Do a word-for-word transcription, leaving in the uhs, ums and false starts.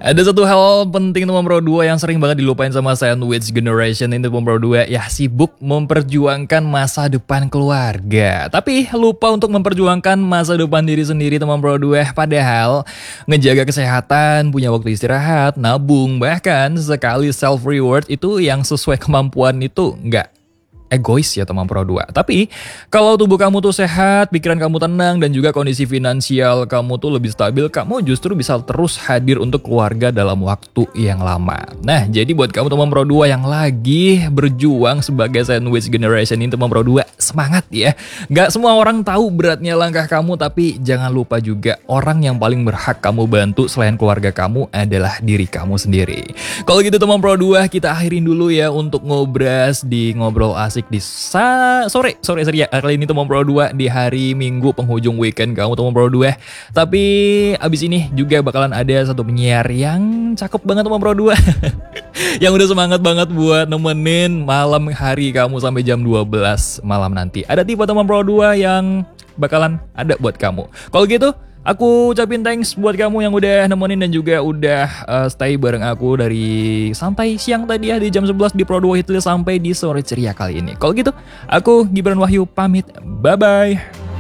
Ada satu hal penting teman Pro dua yang sering banget dilupain sama sandwich generation ini teman Pro dua. Ya sibuk memperjuangkan masa depan keluarga. Tapi lupa untuk memperjuangkan masa depan diri sendiri teman Pro dua. Padahal ngejaga kesehatan, punya waktu istirahat, nabung, bahkan sekali self reward itu yang sesuai kemampuan itu nggak egois ya teman Pro dua. Tapi kalau tubuh kamu tuh sehat, pikiran kamu tenang, dan juga kondisi finansial kamu tuh lebih stabil, kamu justru bisa terus hadir untuk keluarga dalam waktu yang lama. Nah, jadi buat kamu teman Pro dua yang lagi berjuang sebagai sandwich generation ini teman Pro dua, semangat ya. Gak semua orang tahu beratnya langkah kamu, tapi jangan lupa juga orang yang paling berhak kamu bantu selain keluarga kamu adalah diri kamu sendiri. Kalau gitu teman Pro dua, kita akhirin dulu ya untuk ngobras di Ngobrol Asik di sa sore sore ceria kali ini teman Pro dua di hari Minggu penghujung weekend kamu teman Pro dua. Tapi abis ini juga bakalan ada satu penyiar yang cakep banget teman Pro dua yang udah semangat banget buat nemenin malam hari kamu sampai jam dua belas malam nanti. Ada tipe teman Pro dua yang bakalan ada buat kamu. Kalau gitu aku ucapin thanks buat kamu yang udah nemenin dan juga udah uh, stay bareng aku dari sampai siang tadi ya di jam sebelas di Pro dua Hitlist sampai di sore ceria kali ini. Kalau gitu, aku Gibran Wahyu pamit. Bye-bye.